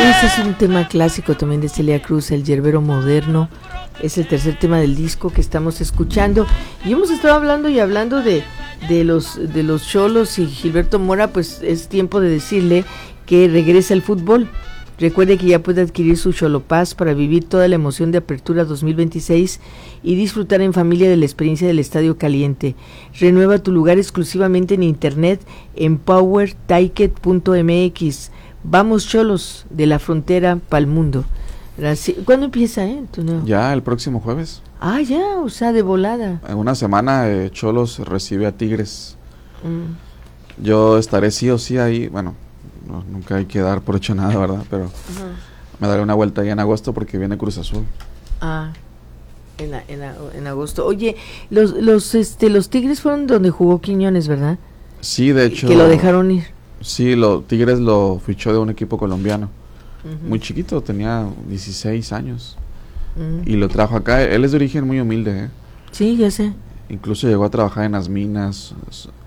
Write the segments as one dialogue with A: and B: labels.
A: Ese es un tema clásico también de Celia Cruz, El Yerbero Moderno. Es el tercer tema del disco que estamos escuchando. Y hemos estado hablando de los Xolos y Gilberto Mora. Pues es tiempo de decirle que regresa el fútbol. Recuerde que ya puede adquirir su Xolopaz para vivir toda la emoción de Apertura 2026 y disfrutar en familia de la experiencia del Estadio Caliente. Renueva tu lugar exclusivamente en internet en powerticket.mx. Vamos Xolos, de la frontera pa'l mundo. ¿Cuándo empieza,
B: Ya, el próximo jueves.
A: Ah, ya, o sea, de volada.
B: En una semana Xolos recibe a Tigres. Yo estaré sí o sí ahí, bueno, nunca hay que dar por hecho nada, ¿verdad? Pero me daré una vuelta ahí en agosto porque viene Cruz Azul.
A: Ah, en agosto. Oye, los Tigres fueron donde jugó Quiñones, ¿verdad?
B: Sí, de hecho.
A: Que lo dejaron ir.
B: Sí, Tigres lo fichó de un equipo colombiano. Muy chiquito, tenía 16 años. Y lo trajo acá. Él es de origen muy humilde, ¿eh?
A: Sí, ya sé.
B: Incluso llegó a trabajar en las minas.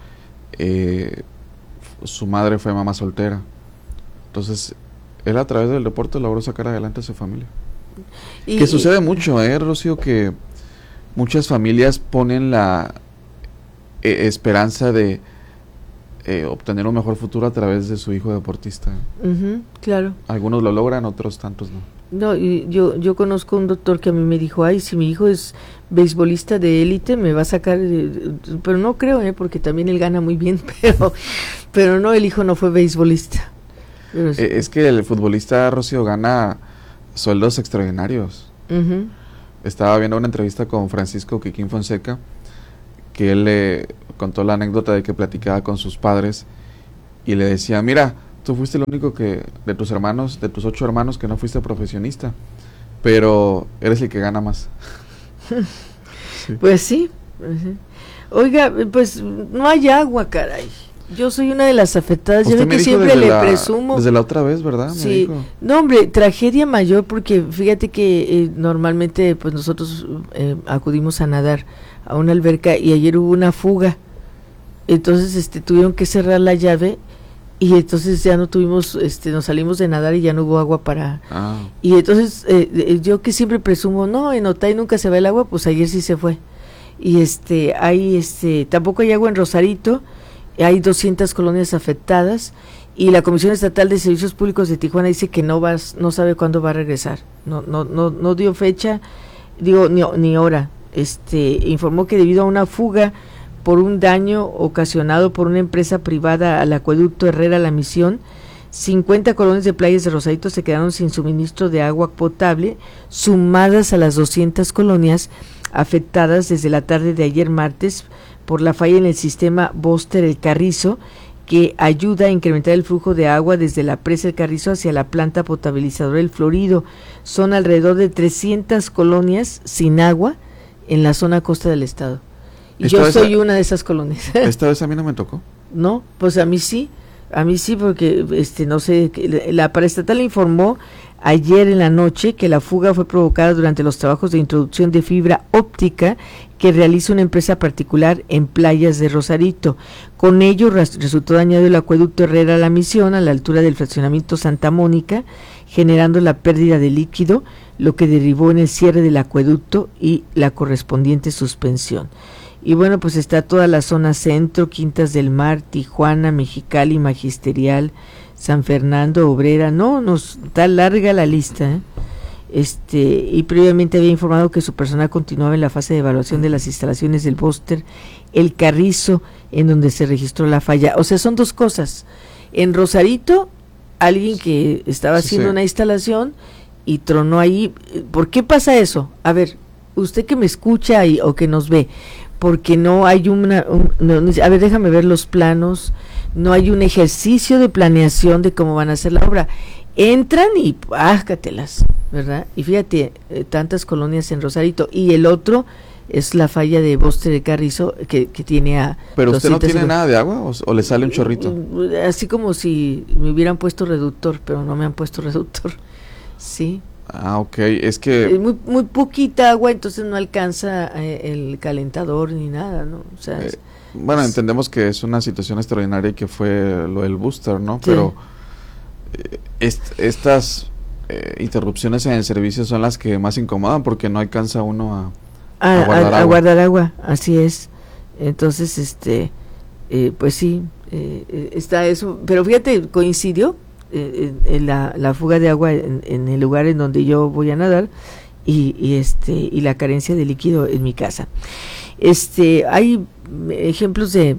B: Su madre fue mamá soltera. Entonces, él a través del deporte logró sacar adelante a su familia. Que sucede mucho, Rocío, que muchas familias ponen la esperanza de obtener un mejor futuro a través de su hijo deportista.
A: Claro.
B: Algunos lo logran, otros tantos no.
A: No, y yo conozco un doctor que a mí me dijo, ay, si mi hijo es beisbolista de élite, me va a sacar, pero no creo, porque también él gana muy bien, pero no, el hijo no fue beisbolista. Sí.
B: Es que el futbolista, Rocío, gana sueldos extraordinarios. Estaba viendo una entrevista con Francisco Quiquín Fonseca, que él le contó la anécdota de que platicaba con sus padres y le decía, mira, tú fuiste el único que de tus 8 hermanos que no fuiste profesionista, pero eres el que gana más.
A: Sí. Pues sí. Oiga, pues no hay agua, caray. Yo soy una de las afectadas, ya ve que siempre le presumo.
B: Desde la otra vez, ¿verdad?
A: Sí, no hombre, tragedia mayor porque fíjate que normalmente pues nosotros acudimos a nadar a una alberca y ayer hubo una fuga, entonces tuvieron que cerrar la llave y entonces ya no tuvimos, nos salimos de nadar y ya no hubo agua para... Y entonces yo que siempre presumo, no, en Otay nunca se va el agua, pues ayer sí se fue. Y tampoco hay agua en Rosarito. Hay 200 colonias afectadas y la Comisión Estatal de Servicios Públicos de Tijuana dice que no sabe cuándo va a regresar. No dio fecha, ni hora. Informó que debido a una fuga por un daño ocasionado por una empresa privada al acueducto Herrera La Misión, 50 colonias de playas de Rosarito se quedaron sin suministro de agua potable, sumadas a las 200 colonias afectadas desde la tarde de ayer martes por la falla en el sistema Bóster El Carrizo, que ayuda a incrementar el flujo de agua desde la presa El Carrizo hacia la planta potabilizadora El Florido. Son alrededor de 300 colonias sin agua en la zona costa del estado. Y yo soy una de esas colonias.
B: ¿Esta vez a mí no me tocó?
A: No, pues a mí sí porque no sé, la paraestatal informó ayer en la noche que la fuga fue provocada durante los trabajos de introducción de fibra óptica que realiza una empresa particular en playas de Rosarito. Con ello resultó dañado el acueducto Herrera La Misión a la altura del fraccionamiento Santa Mónica, generando la pérdida de líquido, lo que derivó en el cierre del acueducto y la correspondiente suspensión. Y bueno, pues está toda la zona centro, Quintas del Mar, Tijuana, Mexicali, Magisterial, San Fernando, Obrera, está larga la lista, y previamente había informado que su personal continuaba en la fase de evaluación de las instalaciones del Bóster El Carrizo, en donde se registró la falla. O sea, son dos cosas. En Rosarito, alguien que estaba haciendo una instalación y tronó ahí. ¿Por qué pasa eso? A ver, usted que me escucha o que nos ve, porque no hay a ver, déjame ver los planos, no hay un ejercicio de planeación de cómo van a hacer la obra. Entran y ájcatelas, ¿verdad? Y fíjate, tantas colonias en Rosarito. Y el otro es la falla de Bóster de Carrizo que tiene a...
B: ¿Pero usted no tiene nada de agua o le sale un chorrito?
A: Así como si me hubieran puesto reductor, pero no me han puesto reductor. Sí.
B: Ah, ok, es que...
A: muy poquita agua, entonces no alcanza el calentador ni nada, ¿no? O sea,
B: bueno, entendemos que es una situación extraordinaria y que fue lo del booster, ¿no? Sí. Pero estas interrupciones en el servicio son las que más incomodan porque no alcanza uno a
A: guardar agua, así es. Entonces, pues sí, está eso, pero fíjate, coincidió en la fuga de agua en el lugar en donde yo voy a nadar y la carencia de líquido en mi casa. Hay ejemplos de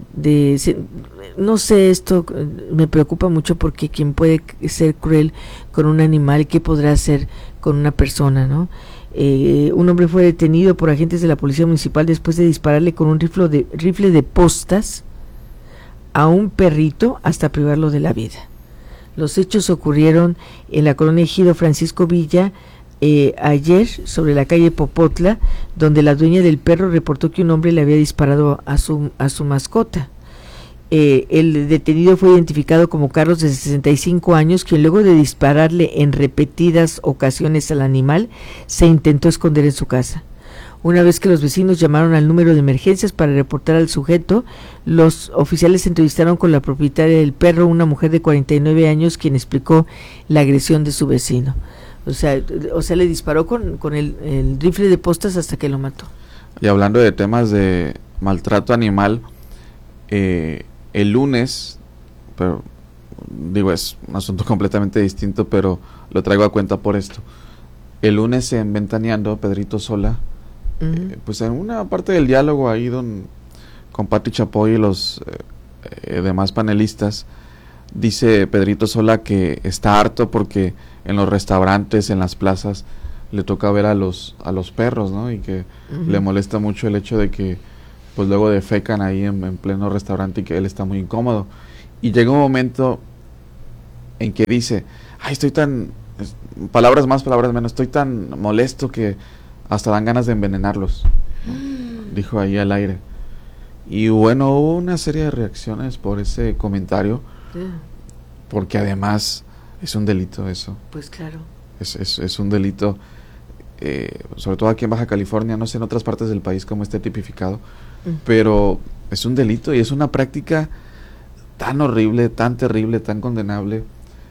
A: no sé, esto me preocupa mucho porque quien puede ser cruel con un animal, ¿qué podrá hacer con una persona, no? Un hombre fue detenido por agentes de la policía municipal después de dispararle con un rifle de postas a un perrito hasta privarlo de la vida. Los hechos ocurrieron en la colonia Ejido Francisco Villa ayer sobre la calle Popotla, donde la dueña del perro reportó que un hombre le había disparado a su mascota. El detenido fue identificado como Carlos, de 65 años, quien luego de dispararle en repetidas ocasiones al animal, se intentó esconder en su casa. Una vez que los vecinos llamaron al número de emergencias para reportar al sujeto, los oficiales se entrevistaron con la propietaria del perro, una mujer de 49 años, quien explicó la agresión de su vecino. O sea, le disparó con el rifle de postas hasta que lo mató.
B: Y hablando de temas de maltrato animal, el lunes, pero digo, es un asunto completamente distinto, pero lo traigo a cuenta por esto. El lunes en Ventaneando, Pedrito Sola, pues en una parte del diálogo ahí con Pati Chapoy y los demás panelistas, dice Pedrito Sola que está harto porque en los restaurantes, en las plazas, le toca ver a los perros, ¿no? Y que le molesta mucho el hecho de que pues luego defecan ahí en pleno restaurante y que él está muy incómodo. Y llega un momento en que dice, ay, estoy tan, palabras más, palabras menos, estoy tan molesto que hasta dan ganas de envenenarlos, ¿no? Dijo ahí al aire. Y bueno, hubo una serie de reacciones por ese comentario, porque además es un delito eso.
A: Pues claro.
B: Es un delito, sobre todo aquí en Baja California, no sé en otras partes del país cómo esté tipificado, pero es un delito y es una práctica tan horrible, tan terrible, tan condenable.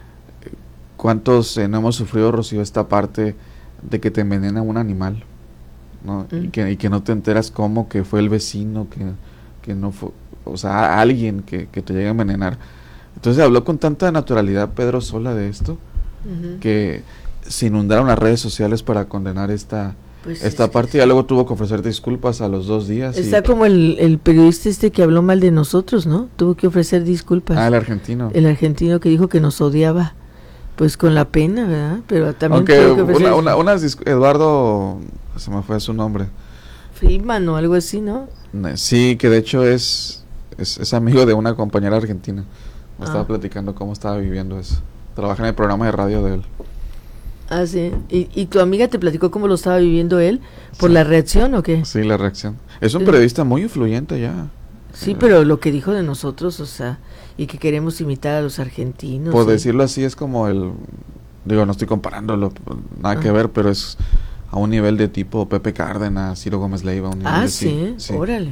B: ¿Cuántos no hemos sufrido, Rocío, esta parte de que te envenena un animal, ¿no? Y que no te enteras cómo, que fue el vecino, que no fue, o sea, alguien que te llega a envenenar? Entonces habló con tanta naturalidad Pedro Sola de esto, que se inundaron las redes sociales para condenar esta parte. Ya luego tuvo que ofrecer disculpas a los 2 días.
A: Está como el periodista que habló mal de nosotros, ¿no? Tuvo que ofrecer disculpas.
B: El argentino.
A: El argentino que dijo que nos odiaba. Pues con la pena, ¿verdad? Pero también
B: aunque
A: tuvo que ofrecer...
B: Eduardo, se me fue su nombre.
A: Friedman o algo así, ¿no?
B: Sí, que de hecho es amigo de una compañera argentina. Me estaba platicando cómo estaba viviendo eso. Trabaja en el programa de radio de él.
A: Ah, sí. ¿Y tu amiga te platicó cómo lo estaba viviendo él? ¿Por la reacción o qué?
B: Sí, la reacción. Es un periodista muy influyente ya.
A: Sí, pero lo que dijo de nosotros, o sea, y que queremos imitar a los argentinos.
B: Por decirlo así, es como digo, no estoy comparándolo, nada que ver, pero es a un nivel de tipo Pepe Cárdenas, Ciro Gómez Leiva. Un nivel
A: sí, órale.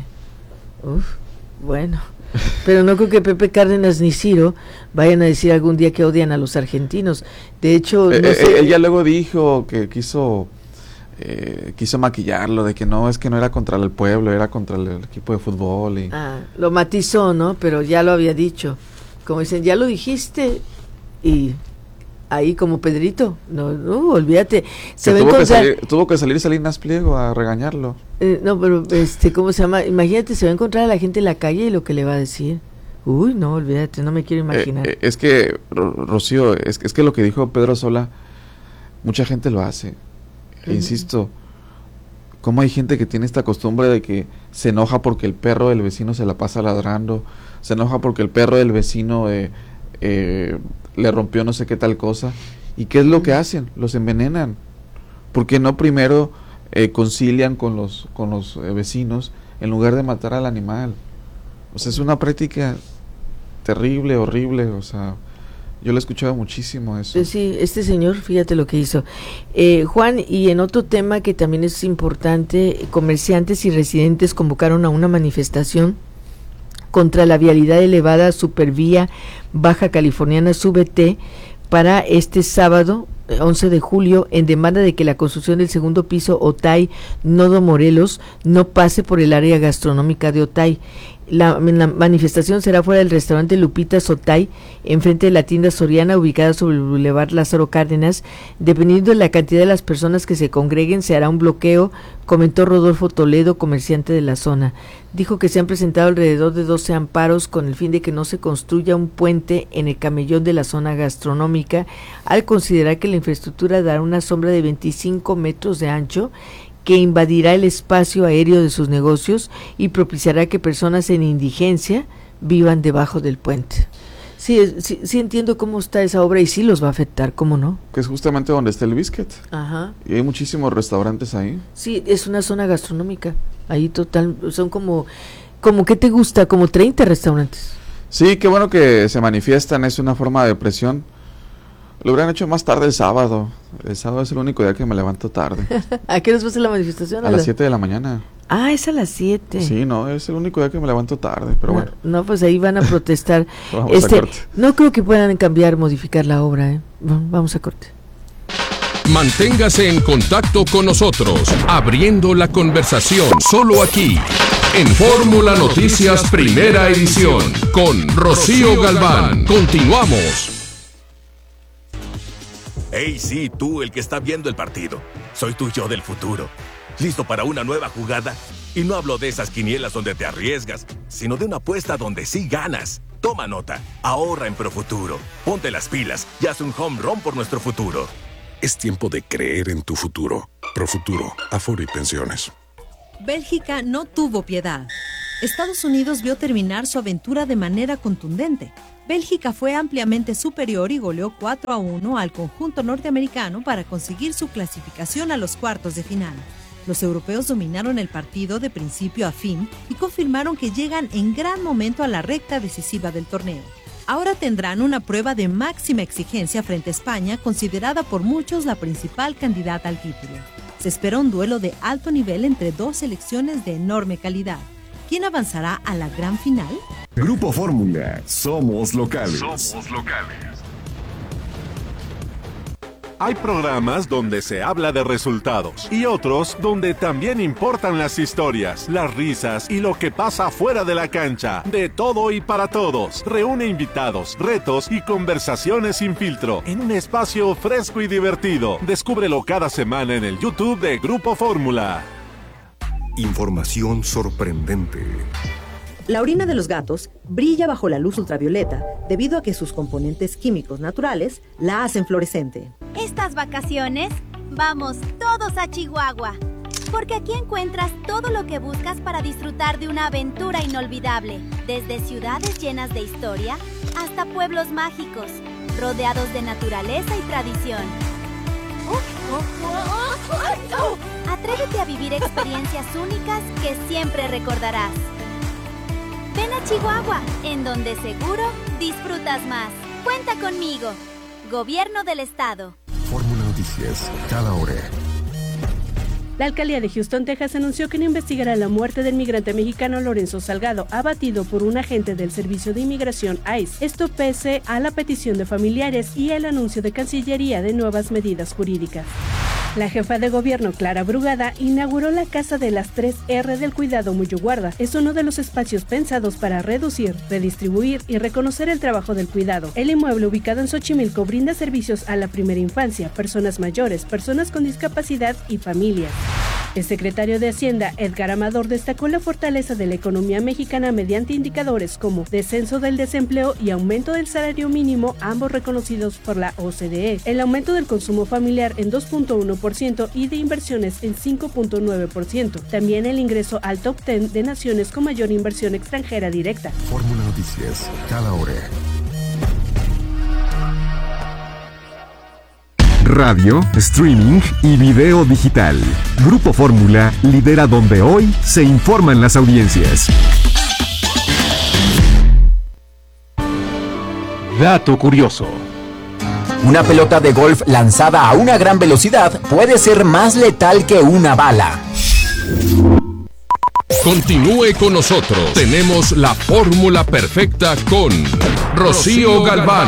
A: Bueno. Pero no creo que Pepe Cárdenas ni Ciro vayan a decir algún día que odian a los argentinos. De hecho, no sé.
B: Ella luego dijo que quiso maquillarlo, de que no era contra el pueblo, era contra el equipo de fútbol.
A: Lo matizó, ¿no? Pero ya lo había dicho. Como dicen, ya lo dijiste. Y ahí como Pedrito, no, olvídate.
B: Tuvo que salir Salinas Pliego a regañarlo.
A: No, pero ¿cómo se llama? Imagínate, se va a encontrar a la gente en la calle y lo que le va a decir. Uy, no, olvídate, no me quiero imaginar.
B: Es que, Rocío, es que lo que dijo Pedro Sola, mucha gente lo hace. Insisto, cómo hay gente que tiene esta costumbre de que se enoja porque el perro del vecino se la pasa ladrando, se enoja porque el perro del vecino le rompió no sé qué tal cosa. ¿Y qué es lo que hacen? Los envenenan. ¿Por qué no primero concilian con los vecinos en lugar de matar al animal? O sea, es una práctica terrible, horrible. O sea, yo lo he escuchado muchísimo eso.
A: Sí, este señor, fíjate lo que hizo. Juan, y en otro tema que también es importante, comerciantes y residentes convocaron a una manifestación contra la vialidad elevada Supervía Baja Californiana, SUBT, para este sábado 11 de julio en demanda de que la construcción del segundo piso Otay Nodo Morelos no pase por el área gastronómica de Otay. La manifestación será fuera del restaurante Lupitas Otay, enfrente de la tienda Soriana, ubicada sobre el Boulevard Lázaro Cárdenas. Dependiendo de la cantidad de las personas que se congreguen, se hará un bloqueo, comentó Rodolfo Toledo, comerciante de la zona. Dijo que se han presentado alrededor de 12 amparos con el fin de que no se construya un puente en el camellón de la zona gastronómica, al considerar que la infraestructura dará una sombra de 25 metros de ancho, que invadirá el espacio aéreo de sus negocios y propiciará que personas en indigencia vivan debajo del puente. Sí entiendo cómo está esa obra y sí los va a afectar, ¿cómo no?
B: Que es justamente donde está el Biscuit.
A: Ajá.
B: Y hay muchísimos restaurantes ahí.
A: Sí, es una zona gastronómica. Ahí total, son como ¿qué te gusta? Como 30 restaurantes.
B: Sí, qué bueno que se manifiestan, es una forma de presión. Lo hubieran hecho más tarde el sábado. El sábado es el único día que me levanto tarde.
A: ¿A qué hora va a ser la manifestación?
B: A las 7 de la mañana.
A: Ah, es a las 7.
B: Sí, no, es el único día que me levanto tarde, pero bueno.
A: No, pues ahí van a protestar.
B: Vamos a corte.
A: No creo que puedan modificar la obra, ¿eh? Vamos a corte.
C: Manténgase en contacto con nosotros, abriendo la conversación, solo aquí, en Fórmula Noticias Primera Edición, con Rocío Galván. Continuamos.
D: Hey, sí, tú, el que está viendo el partido. Soy tu yo del futuro. ¿Listo para una nueva jugada? Y no hablo de esas quinielas donde te arriesgas, sino de una apuesta donde sí ganas. Toma nota, ahorra en Profuturo. Ponte las pilas y haz un home run por nuestro futuro.
E: Es tiempo de creer en tu futuro. Profuturo, Afore y Pensiones.
F: Bélgica no tuvo piedad. Estados Unidos vio terminar su aventura de manera contundente. Bélgica fue ampliamente superior y goleó 4-1 al conjunto norteamericano para conseguir su clasificación a los cuartos de final. Los europeos dominaron el partido de principio a fin y confirmaron que llegan en gran momento a la recta decisiva del torneo. Ahora tendrán una prueba de máxima exigencia frente a España, considerada por muchos la principal candidata al título. Se espera un duelo de alto nivel entre dos selecciones de enorme calidad. ¿Quién avanzará a la gran final?
G: Grupo Fórmula, somos locales.
H: Hay programas donde se habla de resultados y otros donde también importan las historias, las risas y lo que pasa fuera de la cancha. De todo y para todos. Reúne invitados, retos y conversaciones sin filtro en un espacio fresco y divertido. Descúbrelo cada semana en el YouTube de Grupo Fórmula.
G: Información sorprendente.
F: La orina de los gatos brilla bajo la luz ultravioleta debido a que sus componentes químicos naturales la hacen fluorescente.
I: Estas vacaciones, vamos todos a Chihuahua, porque aquí encuentras todo lo que buscas para disfrutar de una aventura inolvidable, desde ciudades llenas de historia hasta pueblos mágicos, rodeados de naturaleza y tradición. Atrévete a vivir experiencias únicas que siempre recordarás. Ven a Chihuahua, en donde seguro disfrutas más. Cuenta conmigo. Gobierno del Estado.
G: Fórmula Noticias, cada hora.
J: La alcaldía de Houston, Texas, anunció que no investigará la muerte del migrante mexicano Lorenzo Salgado, abatido por un agente del Servicio de Inmigración ICE. Esto pese a la petición de familiares y el anuncio de Cancillería de nuevas medidas jurídicas. La jefa de gobierno, Clara Brugada, inauguró la Casa de las 3R del Cuidado Muyo Guarda. Es uno de los espacios pensados para reducir, redistribuir y reconocer el trabajo del cuidado. El inmueble, ubicado en Xochimilco, brinda servicios a la primera infancia, personas mayores, personas con discapacidad y familias. El secretario de Hacienda, Edgar Amador, destacó la fortaleza de la economía mexicana mediante indicadores como descenso del desempleo y aumento del salario mínimo, ambos reconocidos por la OCDE, el aumento del consumo familiar en 2.1% y de inversiones en 5.9%. También el ingreso al top 10 de naciones con mayor inversión extranjera directa.
G: Fórmula Noticias, cada hora. Radio, streaming y video digital. Grupo Fórmula lidera donde hoy se informan las audiencias.
K: Dato curioso.
L: Una pelota de golf lanzada a una gran velocidad puede ser más letal que una bala.
C: Continúe con nosotros. Tenemos la fórmula perfecta con Rocío Galván.